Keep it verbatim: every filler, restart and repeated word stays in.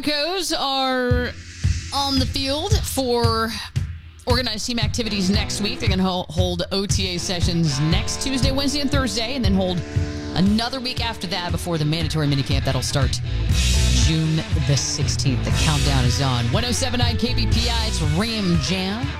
Broncos are on the field for organized team activities next week. They're going to hold O T A sessions next Tuesday, Wednesday, and Thursday, and then hold another week after that before the mandatory minicamp. That'll start June the sixteenth. The countdown is on. one oh seven point nine K B P I, it's Ram Jam.